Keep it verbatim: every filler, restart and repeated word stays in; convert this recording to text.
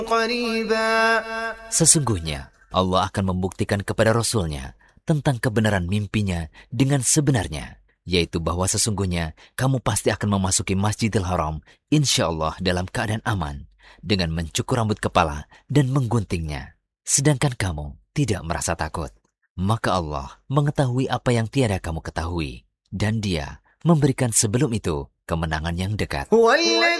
Sesungguhnya Allah akan membuktikan kepada Rasul-Nya tentang kebenaran mimpinya dengan sebenarnya, yaitu bahwa sesungguhnya kamu pasti akan memasuki Masjidil Haram insya Allah dalam keadaan aman, dengan mencukur rambut kepala dan mengguntingnya, sedangkan kamu tidak merasa takut. Maka Allah mengetahui apa yang tiada kamu ketahui, dan Dia memberikan sebelum itu kemenangan yang dekat.